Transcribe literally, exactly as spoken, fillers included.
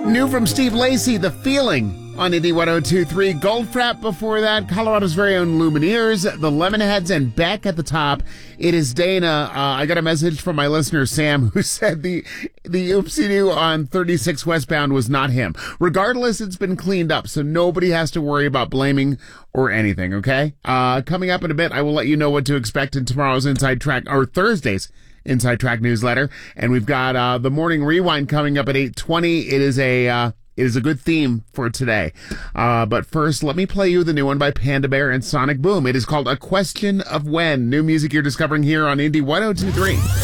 New from Steve Lacy, The Feeling, on Indie one oh two point three. Goldfrapp before that, Colorado's very own Lumineers, the Lemonheads, and Beck at the top. It is Dana. Uh, I got a message from my listener, Sam, who said the the oopsie-doo on thirty-six westbound was not him. Regardless, it's been cleaned up, so nobody has to worry about blaming or anything, okay? Uh, coming up in a bit, I will let you know what to expect in tomorrow's Inside Track, or Thursday's Inside Track newsletter. And we've got uh, the Morning Rewind coming up at eight twenty. It is a... Uh, It is a good theme for today. Uh, but first, let me play you the new one by Panda Bear and Sonic Boom. It is called A Question of When. New music you're discovering here on Indie one oh two point three.